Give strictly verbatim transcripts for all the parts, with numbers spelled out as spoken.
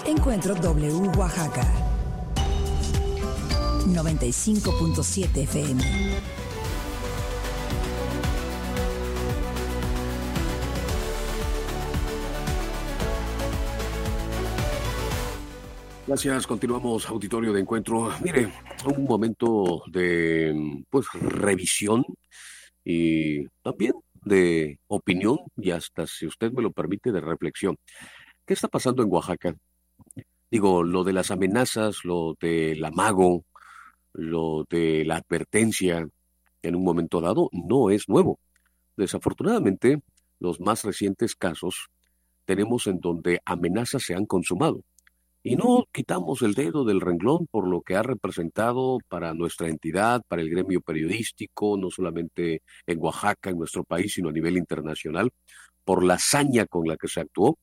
Encuentro W Oaxaca noventa y cinco punto siete F M. Gracias, continuamos, auditorio de Encuentro. Mire, un momento de pues revisión y también de opinión y hasta, si usted me lo permite, de reflexión. ¿Qué está pasando en Oaxaca? Digo, lo de las amenazas, lo del amago, lo de la advertencia en un momento dado no es nuevo. Desafortunadamente, los más recientes casos tenemos en donde amenazas se han consumado. Y no quitamos el dedo del renglón por lo que ha representado para nuestra entidad, para el gremio periodístico, no solamente en Oaxaca, en nuestro país, sino a nivel internacional, por la hazaña con la que se actuó,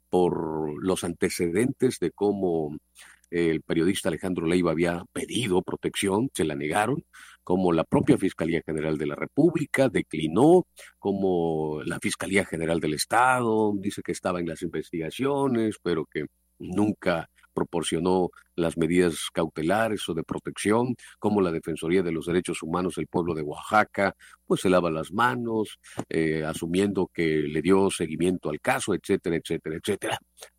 por los antecedentes de cómo el periodista Alejandro Leiva había pedido protección, se la negaron, como la propia Fiscalía General de la República declinó, como la Fiscalía General del Estado dice que estaba en las investigaciones, pero que nunca proporcionó las medidas cautelares o de protección, como la Defensoría de los Derechos Humanos del pueblo de Oaxaca, pues se lava las manos, eh, asumiendo que le dio seguimiento al caso, etcétera, etcétera, etcétera.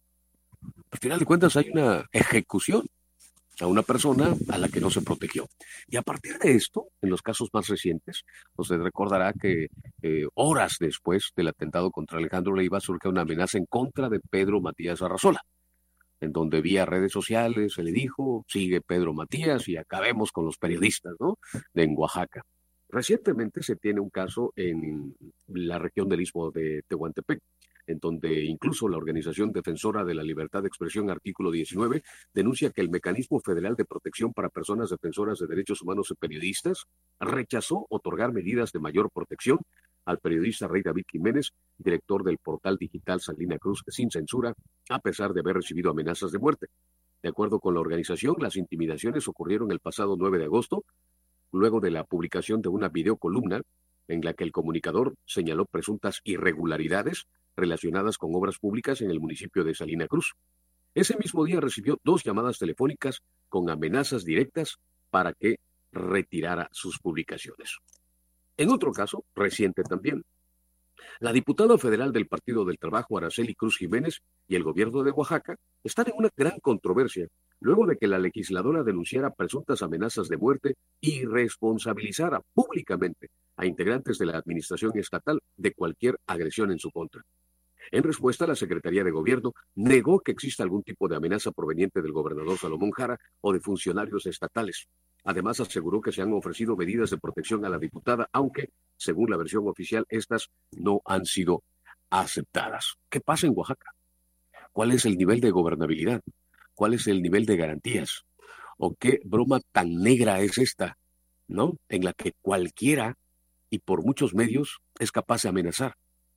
Al final de cuentas hay una ejecución a una persona a la que no se protegió. Y a partir de esto, en los casos más recientes, usted recordará que eh, horas después del atentado contra Alejandro Leiva surge una amenaza en contra de Pedro Matías Arrazola, en donde vía redes sociales se le dijo, sigue Pedro Matías y acabemos con los periodistas, ¿no?, de en Oaxaca. Recientemente se tiene un caso en la región del Istmo de Tehuantepec, en donde incluso la Organización Defensora de la Libertad de Expresión, artículo diecinueve, denuncia que el Mecanismo Federal de Protección para Personas Defensoras de Derechos Humanos y Periodistas rechazó otorgar medidas de mayor protección al periodista Rey David Jiménez, director del portal digital Salina Cruz Sin Censura, a pesar de haber recibido amenazas de muerte. De acuerdo con la organización, las intimidaciones ocurrieron el pasado nueve de agosto, luego de la publicación de una videocolumna en la que el comunicador señaló presuntas irregularidades relacionadas con obras públicas en el municipio de Salina Cruz. Ese mismo día recibió dos llamadas telefónicas con amenazas directas para que retirara sus publicaciones. En otro caso, reciente también, la diputada federal del Partido del Trabajo, Araceli Cruz Jiménez, y el gobierno de Oaxaca están en una gran controversia, luego de que la legisladora denunciara presuntas amenazas de muerte y responsabilizara públicamente a integrantes de la administración estatal de cualquier agresión en su contra. En respuesta, la Secretaría de Gobierno negó que exista algún tipo de amenaza proveniente del gobernador Salomón Jara o de funcionarios estatales. Además, aseguró que se han ofrecido medidas de protección a la diputada, aunque, según la versión oficial, estas no han sido aceptadas. ¿Qué pasa en Oaxaca? ¿Cuál es el nivel de gobernabilidad? ¿Cuál es el nivel de garantías? ¿O qué broma tan negra es esta, ¿no?, en la que cualquiera, y por muchos medios, es capaz de amenazar?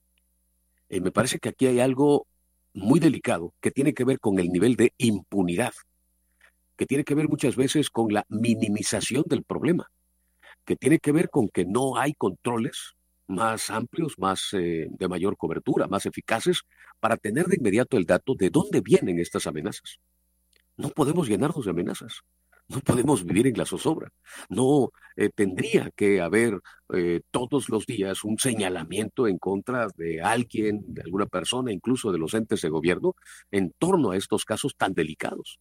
Eh, me parece que aquí hay algo muy delicado que tiene que ver con el nivel de impunidad, que tiene que ver muchas veces con la minimización del problema, que tiene que ver con que no hay controles más amplios, más eh, de mayor cobertura, más eficaces, para tener de inmediato el dato de dónde vienen estas amenazas. No podemos llenarnos de amenazas, no podemos vivir en la zozobra, no eh, tendría que haber eh, todos los días un señalamiento en contra de alguien, de alguna persona, incluso de los entes de gobierno, en torno a estos casos tan delicados.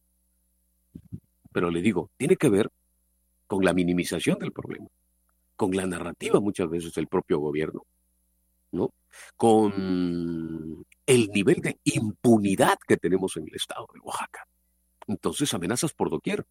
Pero le digo, tiene que ver con la minimización del problema, con la narrativa muchas veces del propio gobierno, ¿no?, con el nivel de impunidad que tenemos en el estado de Oaxaca. Entonces, amenazas por doquier.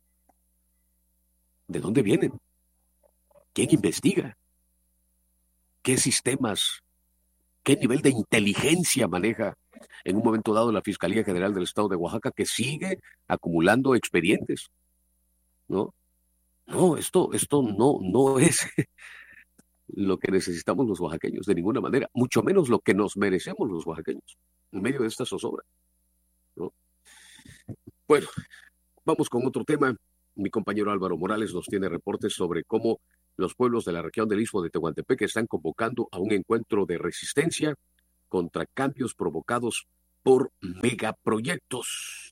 ¿De dónde vienen? ¿Quién investiga? ¿Qué sistemas? ¿Qué nivel de inteligencia maneja en un momento dado la Fiscalía General del Estado de Oaxaca, que sigue acumulando expedientes? ¿No? No, esto, esto no, no es lo que necesitamos los oaxaqueños, de ninguna manera, mucho menos lo que nos merecemos los oaxaqueños, en medio de esta zozobra, ¿no? Bueno, vamos con otro tema. Mi compañero Álvaro Morales nos tiene reportes sobre cómo los pueblos de la región del Istmo de Tehuantepec están convocando a un encuentro de resistencia contra cambios provocados por megaproyectos.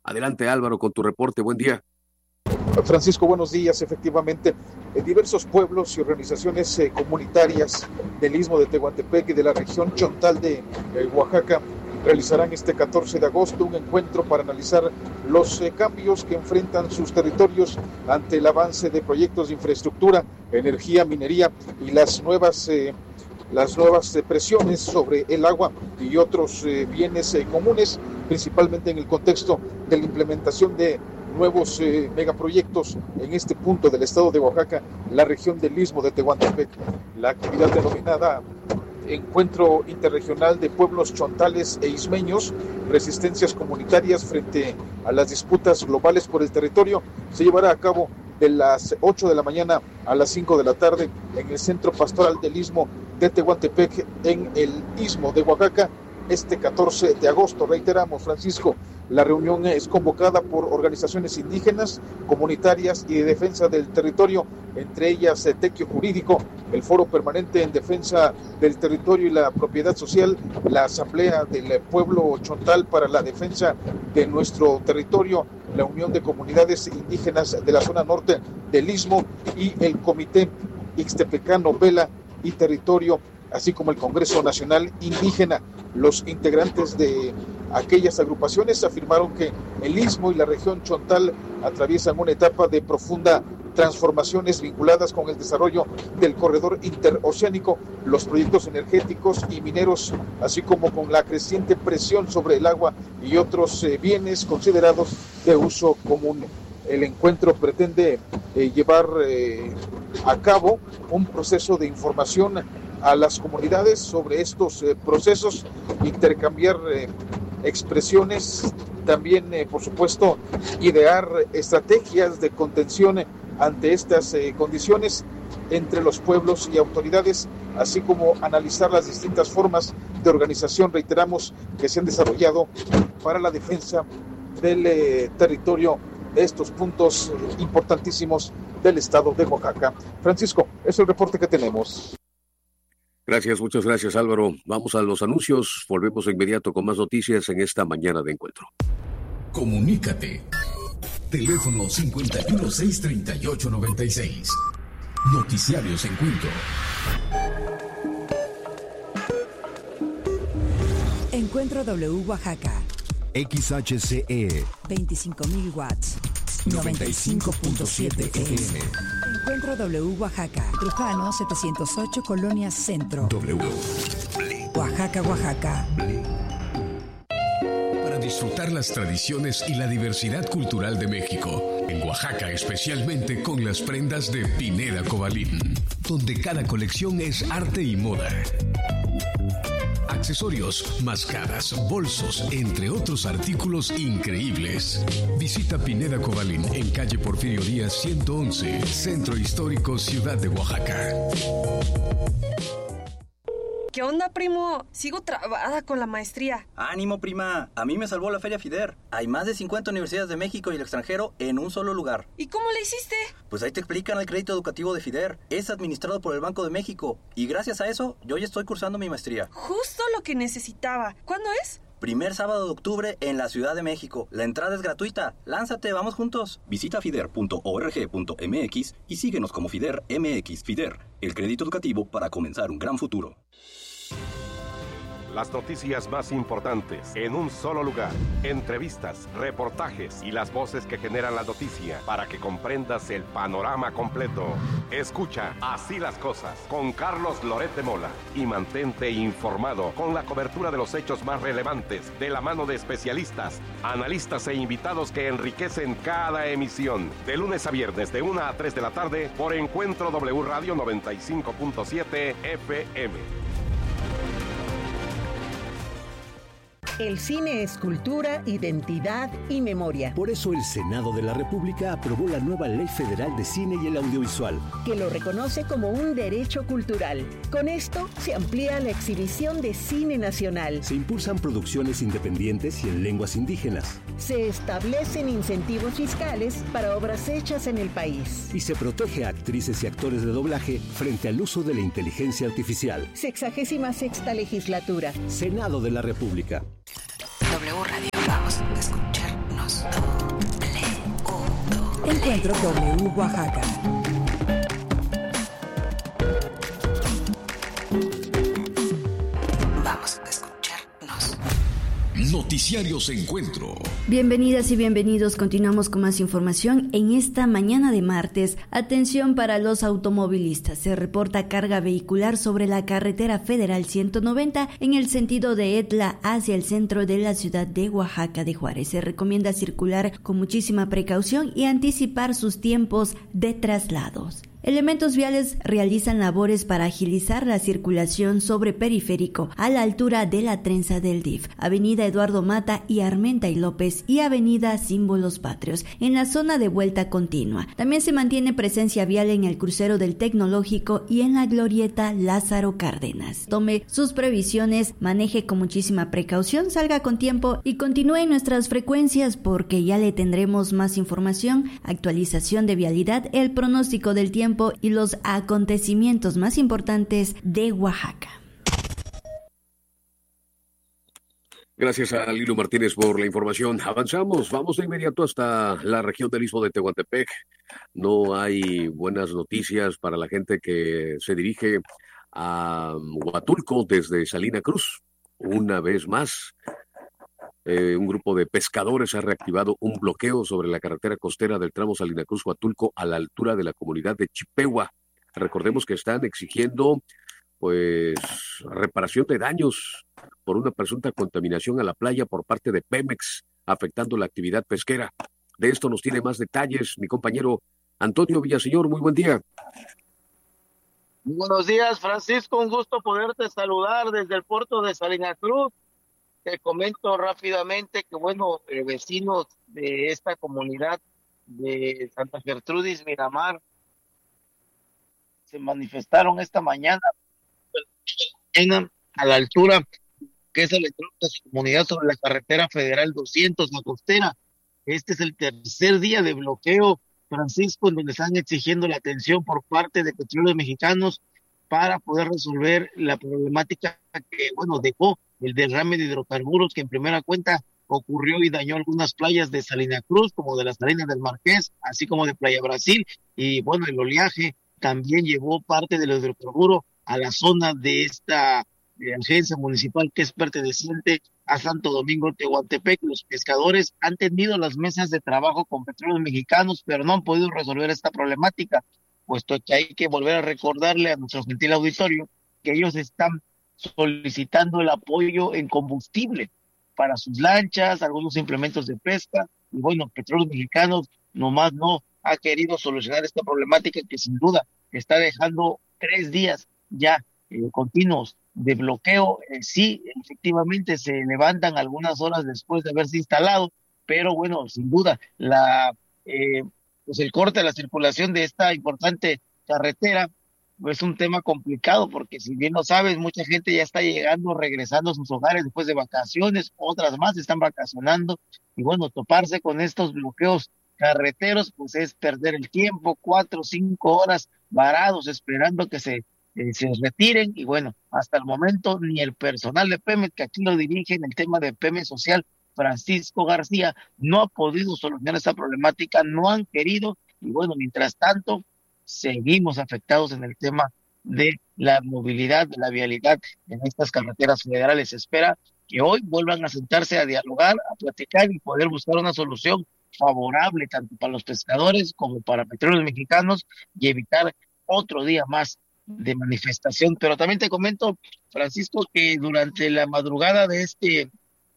Adelante, Álvaro, con tu reporte. Buen día. Francisco, buenos días. Efectivamente, eh, diversos pueblos y organizaciones eh, comunitarias del Istmo de Tehuantepec y de la región Chontal de eh, Oaxaca realizarán este catorce de agosto un encuentro para analizar los eh, cambios que enfrentan sus territorios ante el avance de proyectos de infraestructura, energía, minería y las nuevas eh, las nuevas eh, presiones sobre el agua y otros eh, bienes eh, comunes, principalmente en el contexto de la implementación de nuevos eh, megaproyectos en este punto del estado de Oaxaca, la región del Istmo de Tehuantepec. La actividad denominada Encuentro Interregional de Pueblos Chontales e Ismeños, Resistencias Comunitarias frente a las disputas globales por el territorio, se llevará a cabo de las ocho de la mañana a las cinco de la tarde en el Centro Pastoral del Istmo de Tehuantepec, en el Istmo de Oaxaca, este catorce de agosto. Reiteramos, Francisco, la reunión es convocada por organizaciones indígenas, comunitarias y de defensa del territorio, entre ellas Tequio Jurídico, el Foro Permanente en Defensa del Territorio y la Propiedad Social, la Asamblea del Pueblo Chontal para la Defensa de nuestro territorio, la Unión de Comunidades Indígenas de la Zona Norte del Istmo y el Comité Ixtepecano Vela y Territorio, así como el Congreso Nacional Indígena. Los integrantes de aquellas agrupaciones afirmaron que el Istmo y la región Chontal atraviesan una etapa de profunda transformaciones vinculadas con el desarrollo del corredor interoceánico, los proyectos energéticos y mineros, así como con la creciente presión sobre el agua y otros eh, bienes considerados de uso común. El encuentro pretende eh, llevar eh, a cabo un proceso de información a las comunidades sobre estos eh, procesos, intercambiar eh, expresiones, también, eh, por supuesto, idear estrategias de contención ante estas eh, condiciones entre los pueblos y autoridades, así como analizar las distintas formas de organización, reiteramos, que se han desarrollado para la defensa del eh, territorio de estos puntos eh, importantísimos del estado de Oaxaca. Francisco, es el reporte que tenemos. Gracias, muchas gracias, Álvaro. Vamos a los anuncios. Volvemos de inmediato con más noticias en esta mañana de encuentro. Comunícate. Teléfono cincuenta y uno, seiscientos treinta y ocho, noventa y seis. Noticiarios Encuentro. Encuentro W Oaxaca. X H C E. veinticinco mil watts. noventa y cinco punto siete F M. Encuentro W Oaxaca. Trujano setecientos ocho, Colonia Centro. W. Oaxaca, Oaxaca. Para disfrutar las tradiciones y la diversidad cultural de México, en Oaxaca especialmente con las prendas de Pineda Cobalín, donde cada colección es arte y moda. Accesorios, máscaras, bolsos, entre otros artículos increíbles. Visita Pineda Cobalín en calle Porfirio Díaz ciento once, Centro Histórico, Ciudad de Oaxaca. ¿Qué onda, primo? Sigo trabada con la maestría. ¡Ánimo, prima! A mí me salvó la Feria FIDER. Hay más de cincuenta universidades de México y el extranjero en un solo lugar. ¿Y cómo le hiciste? Pues ahí te explican el crédito educativo de FIDER. Es administrado por el Banco de México. Y gracias a eso, yo ya estoy cursando mi maestría. Justo lo que necesitaba. ¿Cuándo es? Primer sábado de octubre en la Ciudad de México. La entrada es gratuita. Lánzate, vamos juntos. Visita fider punto org punto m x y síguenos como FIDER M X. FIDER, el crédito educativo para comenzar un gran futuro. Las noticias más importantes en un solo lugar. Entrevistas, reportajes y las voces que generan la noticia para que comprendas el panorama completo. Escucha Así las Cosas con Carlos Loret de Mola y mantente informado con la cobertura de los hechos más relevantes de la mano de especialistas, analistas e invitados que enriquecen cada emisión. De lunes a viernes de una a tres de la tarde por Encuentro W Radio noventa y cinco punto siete F M. El cine es cultura, identidad y memoria. Por eso el Senado de la República aprobó la nueva Ley Federal de Cine y el Audiovisual, que lo reconoce como un derecho cultural. Con esto se amplía la exhibición de cine nacional. Se impulsan producciones independientes y en lenguas indígenas. Se establecen incentivos fiscales para obras hechas en el país. Y se protege a actrices y actores de doblaje frente al uso de la inteligencia artificial. Sexagésima sexta legislatura. Senado de la República. W Radio, vamos a escuchar escucharnos. Encuentro W Oaxaca. Vamos a escucharnos. Noticiarios Encuentro. Bienvenidas y bienvenidos. Continuamos con más información en esta mañana de martes. Atención para los automovilistas. Se reporta carga vehicular sobre la carretera federal ciento noventa en el sentido de Etla hacia el centro de la ciudad de Oaxaca de Juárez. Se recomienda circular con muchísima precaución y anticipar sus tiempos de traslados. Elementos viales realizan labores para agilizar la circulación sobre Periférico a la altura de la trenza del D I F, Avenida Eduardo Mata y Armenta y López y Avenida Símbolos Patrios en la zona de vuelta continua. También se mantiene presencia vial en el crucero del Tecnológico y en la glorieta Lázaro Cárdenas. Tome sus previsiones, maneje con muchísima precaución, salga con tiempo y continúe en nuestras frecuencias porque ya le tendremos más información, actualización de vialidad, el pronóstico del tiempo y los acontecimientos más importantes de Oaxaca. Gracias a Lilo Martínez por la información. Avanzamos, vamos de inmediato hasta la región del Istmo de Tehuantepec. No hay buenas noticias para la gente que se dirige a Huatulco desde Salina Cruz. Una vez más, Eh, un grupo de pescadores ha reactivado un bloqueo sobre la carretera costera del tramo Salina Cruz-Huatulco a la altura de la comunidad de Chipehua. Recordemos que están exigiendo pues reparación de daños por una presunta contaminación a la playa por parte de Pemex, afectando la actividad pesquera. De esto nos tiene más detalles mi compañero Antonio Villaseñor. Muy buen día. Muy buenos días, Francisco. Un gusto poderte saludar desde el puerto de Salina Cruz. Te comento rápidamente que, bueno, eh, vecinos de esta comunidad de Santa Gertrudis, Miramar, se manifestaron esta mañana a la altura que es el entorno de su comunidad sobre la carretera federal doscientos, la costera. Este es el tercer día de bloqueo, Francisco, en donde están exigiendo la atención por parte de Petróleos Mexicanos para poder resolver la problemática que, bueno, dejó el derrame de hidrocarburos que en primera cuenta ocurrió y dañó algunas playas de Salina Cruz, como de las Salinas del Marqués, así como de Playa Brasil, y bueno, el oleaje también llevó parte del hidrocarburo a la zona de esta de agencia municipal que es perteneciente a Santo Domingo Tehuantepec. Los pescadores han tenido las mesas de trabajo con Petróleos Mexicanos, pero no han podido resolver esta problemática, puesto que hay que volver a recordarle a nuestro gentil auditorio que ellos están solicitando el apoyo en combustible para sus lanchas, algunos implementos de pesca, y bueno, Petróleos Mexicanos nomás no ha querido solucionar esta problemática que sin duda está dejando tres días ya eh, continuos de bloqueo. Eh, sí, efectivamente se levantan algunas horas después de haberse instalado, pero bueno, sin duda, la eh, pues el corte de la circulación de esta importante carretera es un tema complicado, porque si bien lo sabes, mucha gente ya está llegando, regresando a sus hogares después de vacaciones, otras más están vacacionando, y bueno, toparse con estos bloqueos carreteros, pues es perder el tiempo, cuatro o cinco horas varados esperando que se, eh, se retiren, y bueno, hasta el momento ni el personal de Pemex, que aquí lo dirige en el tema de Pemex Social, Francisco García, no ha podido solucionar esta problemática, no han querido, y bueno, mientras tanto, seguimos afectados en el tema de la movilidad, de la vialidad en estas carreteras federales. Se espera que hoy vuelvan a sentarse a dialogar, a platicar y poder buscar una solución favorable tanto para los pescadores como para Petróleos Mexicanos y evitar otro día más de manifestación. Pero también te comento, Francisco, que durante la madrugada de este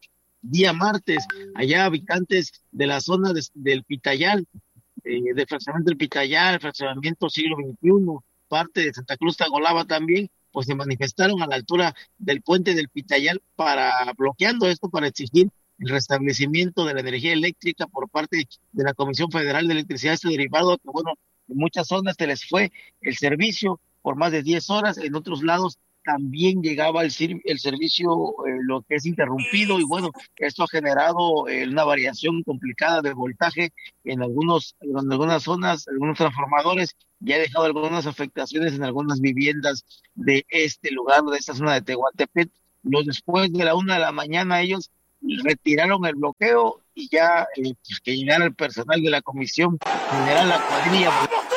día martes, allá habitantes de la zona de, del Pitayal, Eh, de fraccionamiento del Pitayal, fraccionamiento siglo veintiuno, parte de Santa Cruz Tagolaba también, pues se manifestaron a la altura del puente del Pitayal para bloqueando esto, para exigir el restablecimiento de la energía eléctrica por parte de la Comisión Federal de Electricidad, este derivado que, bueno, en muchas zonas se les fue el servicio por más de diez horas, en otros lados también llegaba el, el servicio, eh, lo que es interrumpido, y bueno, esto ha generado eh, una variación complicada de voltaje en algunos, en algunas zonas, algunos transformadores, y ha dejado algunas afectaciones en algunas viviendas de este lugar, de esta zona de Tehuantepec. Los después de la una de la mañana ellos retiraron el bloqueo y ya eh, pues, que llegara el personal de la Comisión Federal, la cuadrilla.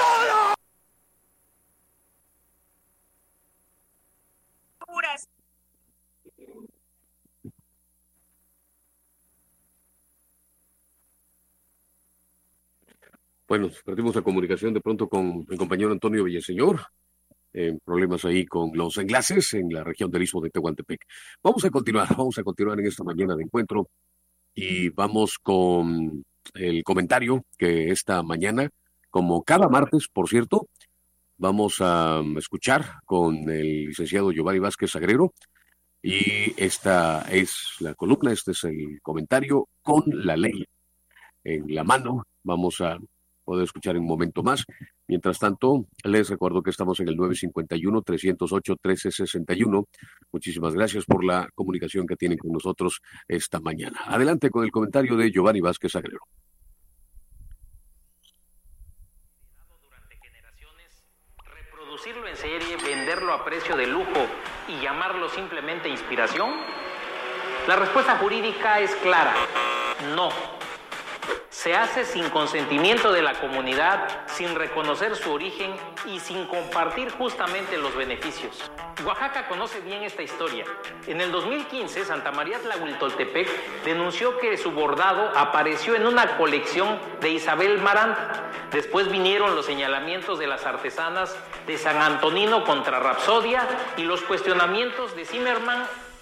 Bueno, perdimos la comunicación de pronto con mi compañero Antonio Villaseñor. Eh, problemas ahí con los enlaces en la región del Istmo de Tehuantepec. Vamos a continuar, vamos a continuar en esta mañana de encuentro y vamos con el comentario que esta mañana, como cada martes, por cierto, vamos a escuchar con el licenciado Giovanni Vázquez Sagrero, y esta es la columna, este es el comentario con la ley en la mano. Vamos a poder escuchar en un momento más. Mientras tanto, les recuerdo que estamos en el nueve cinco uno, tres cero ocho, uno tres seis uno. Muchísimas gracias por la comunicación que tienen con nosotros esta mañana. Adelante con el comentario de Giovanni Vázquez Sagrero. Reproducirlo en serie, venderlo a precio de lujo y llamarlo simplemente inspiración. La respuesta jurídica es clara: no. Se hace sin consentimiento de la comunidad, sin reconocer su origen y sin compartir justamente los beneficios. Oaxaca conoce bien esta historia. En el dos mil quince, Santa María Tlahuiltoltepec denunció que su bordado apareció en una colección de Isabel Marant. Después vinieron los señalamientos de las artesanas de San Antonino contra Rapsodia y los cuestionamientos de Zimmerman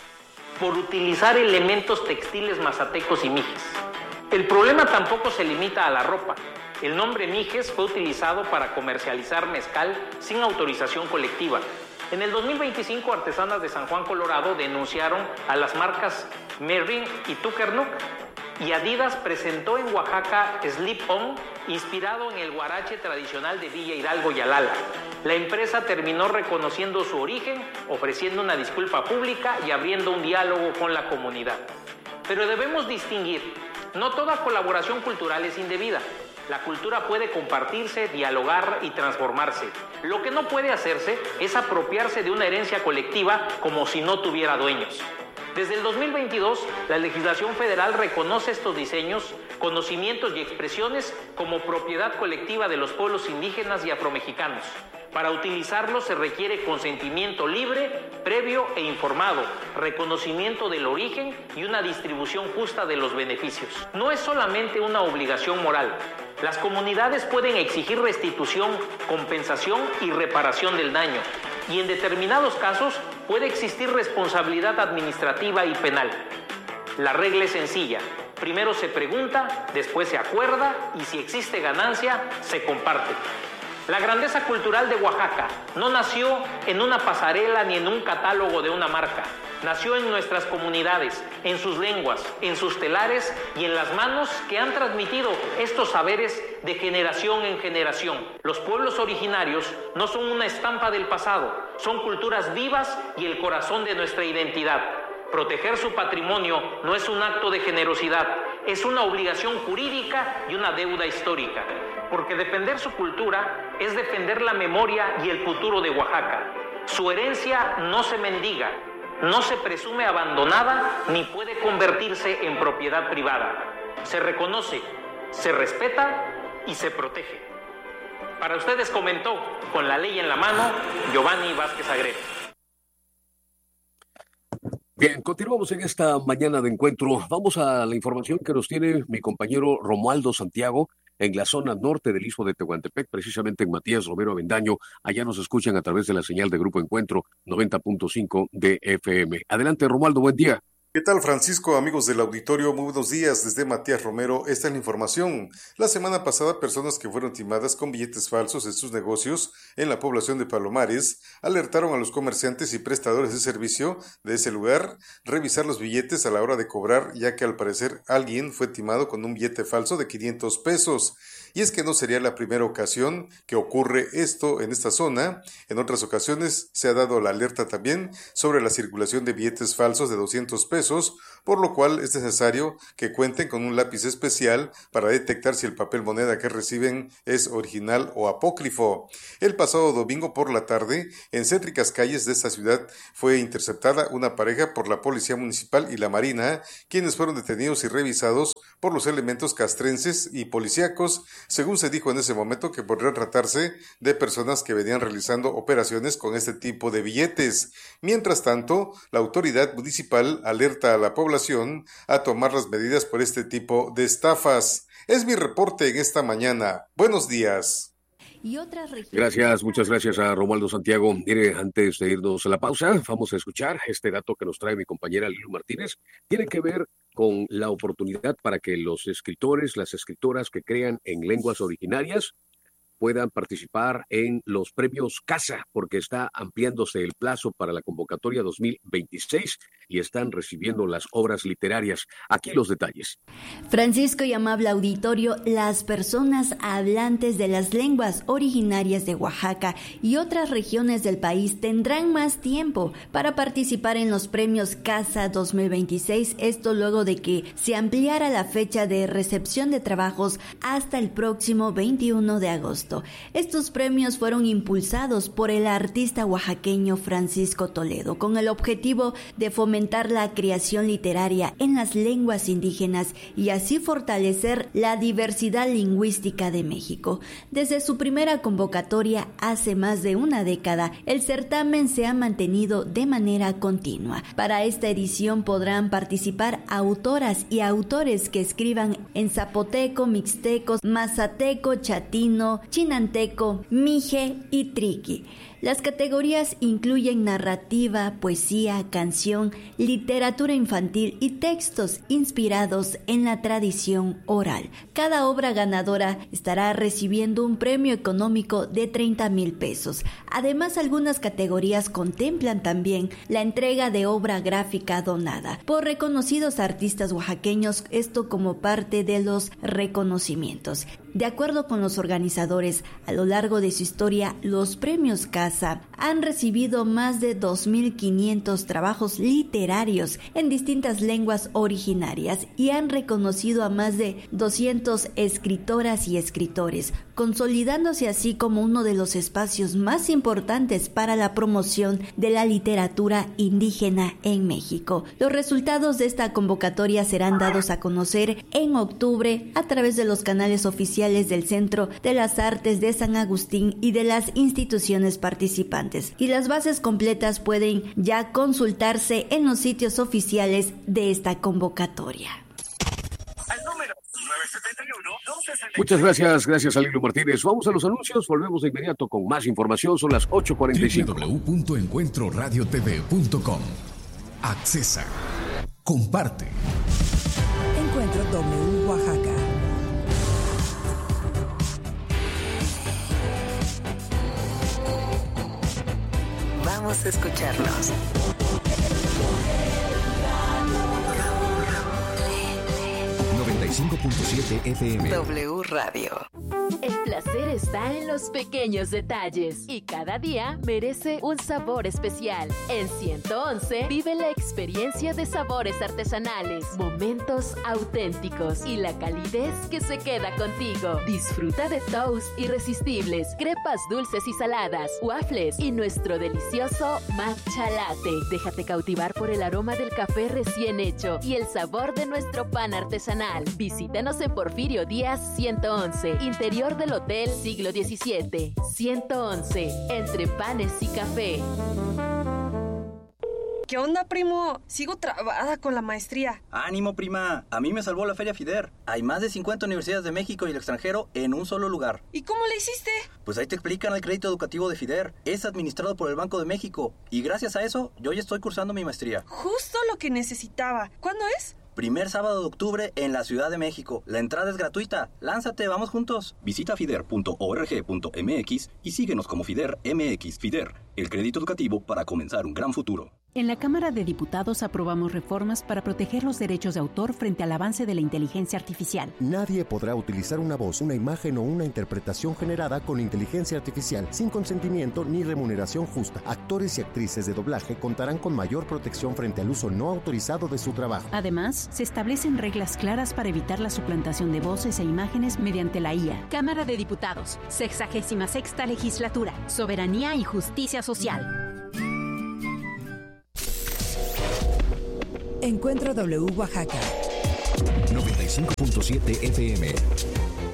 por utilizar elementos textiles mazatecos y mijes. El problema tampoco se limita a la ropa. El nombre mijes fue utilizado para comercializar mezcal sin autorización colectiva. En el dos mil veinticinco, artesanas de San Juan, Colorado, denunciaron a las marcas Merrin y Tuckernuk, y Adidas presentó en Oaxaca Slip On, inspirado en el huarache tradicional de Villa Hidalgo y Alala. La empresa terminó reconociendo su origen, ofreciendo una disculpa pública y abriendo un diálogo con la comunidad. Pero debemos distinguir: no toda colaboración cultural es indebida. La cultura puede compartirse, dialogar y transformarse. Lo que no puede hacerse es apropiarse de una herencia colectiva como si no tuviera dueños. Desde el dos mil veintidós, la legislación federal reconoce estos diseños, conocimientos y expresiones como propiedad colectiva de los pueblos indígenas y afromexicanos. Para utilizarlos se requiere consentimiento libre, previo e informado, reconocimiento del origen y una distribución justa de los beneficios. No es solamente una obligación moral. Las comunidades pueden exigir restitución, compensación y reparación del daño. Y en determinados casos puede existir responsabilidad administrativa y penal. La regla es sencilla: primero se pregunta, después se acuerda y si existe ganancia, se comparte. La grandeza cultural de Oaxaca no nació en una pasarela ni en un catálogo de una marca. Nació en nuestras comunidades, en sus lenguas, en sus telares y en las manos que han transmitido estos saberes de generación en generación. Los pueblos originarios no son una estampa del pasado, son culturas vivas y el corazón de nuestra identidad. Proteger su patrimonio no es un acto de generosidad, es una obligación jurídica y una deuda histórica. Porque defender su cultura es defender la memoria y el futuro de Oaxaca. Su herencia no se mendiga, no se presume abandonada ni puede convertirse en propiedad privada. Se reconoce, se respeta y se protege. Para ustedes comentó, con la ley en la mano, Giovanni Vázquez Sagrero. Bien, continuamos en esta mañana de encuentro. Vamos a la información que nos tiene mi compañero Romualdo Santiago en la zona norte del Istmo de Tehuantepec, precisamente en Matías Romero Avendaño. Allá nos escuchan a través de la señal de Grupo Encuentro noventa punto cinco de F M. Adelante, Romualdo, buen día. ¿Qué tal, Francisco? Amigos del auditorio, muy buenos días. Desde Matías Romero, esta es la información. La semana pasada, personas que fueron timadas con billetes falsos en sus negocios en la población de Palomares alertaron a los comerciantes y prestadores de servicio de ese lugar revisar los billetes a la hora de cobrar, ya que al parecer alguien fue timado con un billete falso de quinientos pesos. Y es que no sería la primera ocasión que ocurre esto en esta zona. En otras ocasiones se ha dado la alerta también sobre la circulación de billetes falsos de doscientos pesos pesos, por lo cual es necesario que cuenten con un lápiz especial para detectar si el papel moneda que reciben es original o apócrifo. El pasado domingo por la tarde, en céntricas calles de esta ciudad, fue interceptada una pareja por la Policía Municipal y la Marina, quienes fueron detenidos y revisados por los elementos castrenses y policíacos, según se dijo en ese momento que podría tratarse de personas que venían realizando operaciones con este tipo de billetes. Mientras tanto, la autoridad municipal alerta a la población a tomar las medidas por este tipo de estafas. Es mi reporte en esta mañana. Buenos días. Y otras regiones. Gracias, muchas gracias a Romualdo Santiago. Mire, antes de irnos a la pausa, vamos a escuchar este dato que nos trae mi compañera Lilo Martínez. Tiene que ver con la oportunidad para que los escritores, las escritoras que crean en lenguas originarias puedan participar en los premios CASA, porque está ampliándose el plazo para la convocatoria dos mil veintiséis y están recibiendo las obras literarias. Aquí los detalles. Francisco y amable auditorio, las personas hablantes de las lenguas originarias de Oaxaca y otras regiones del país tendrán más tiempo para participar en los premios CASA dos mil veintiséis, esto luego de que se ampliara la fecha de recepción de trabajos hasta el próximo veintiuno de agosto. Estos premios fueron impulsados por el artista oaxaqueño Francisco Toledo con el objetivo de fomentar la creación literaria en las lenguas indígenas y así fortalecer la diversidad lingüística de México. Desde su primera convocatoria hace más de una década, el certamen se ha mantenido de manera continua. Para esta edición podrán participar autoras y autores que escriban en zapoteco, mixteco, mazateco, chatino, chinanteco, mije y triqui. Las categorías incluyen narrativa, poesía, canción, literatura infantil y textos inspirados en la tradición oral. Cada obra ganadora estará recibiendo un premio económico de treinta mil pesos. Además, algunas categorías contemplan también la entrega de obra gráfica donada por reconocidos artistas oaxaqueños, esto como parte de los reconocimientos. De acuerdo con los organizadores, a lo largo de su historia, los premios CASA han recibido más de dos mil quinientos trabajos literarios en distintas lenguas originarias y han reconocido a más de doscientas escritoras y escritores, consolidándose así como uno de los espacios más importantes para la promoción de la literatura indígena en México. Los resultados de esta convocatoria serán dados a conocer en octubre a través de los canales oficiales del Centro de las Artes de San Agustín y de las instituciones participantes. Y las bases completas pueden ya consultarse en los sitios oficiales de esta convocatoria. Muchas gracias, gracias a Lilo Martínez. Vamos a los anuncios, volvemos de inmediato con más información. Son las ocho cuarenta y cinco. doble u doble u doble u punto encuentro radio t v punto com. Accesa. Comparte. Encuentro W Oaxaca. Vamos a escucharnos. noventa y cinco punto siete F M. W Radio. El placer está en los pequeños detalles y cada día merece un sabor especial. En ciento once vive la experiencia de sabores artesanales, momentos auténticos y la calidez que se queda contigo. Disfruta de toast irresistibles, crepas dulces y saladas, waffles y nuestro delicioso matcha latte. Déjate cautivar por el aroma del café recién hecho y el sabor de nuestro pan artesanal. Visítanos en Porfirio Díaz ciento once, interior del Hotel Siglo diecisiete. ciento once, entre panes y café. ¿Qué onda, primo? Sigo trabada con la maestría. ¡Ánimo, prima! A mí me salvó la Feria FIDER. Hay más de cincuenta universidades de México y el extranjero en un solo lugar. ¿Y cómo le hiciste? Pues ahí te explican el crédito educativo de FIDER. Es administrado por el Banco de México. Y gracias a eso, yo ya estoy cursando mi maestría. Justo lo que necesitaba. ¿Cuándo es? Primer sábado de octubre en la Ciudad de México. La entrada es gratuita. Lánzate, vamos juntos. Visita fider punto org punto m x y síguenos como FIDER M X. FIDER, el crédito educativo para comenzar un gran futuro. En la Cámara de Diputados aprobamos reformas para proteger los derechos de autor frente al avance de la inteligencia artificial. Nadie podrá utilizar una voz, una imagen o una interpretación generada con inteligencia artificial sin consentimiento ni remuneración justa. Actores y actrices de doblaje contarán con mayor protección frente al uso no autorizado de su trabajo. Además, se establecen reglas claras para evitar la suplantación de voces e imágenes mediante la I A. Cámara de Diputados, sexagésima sexta legislatura, soberanía y justicia social. Encuentro W Oaxaca noventa y cinco punto siete F M.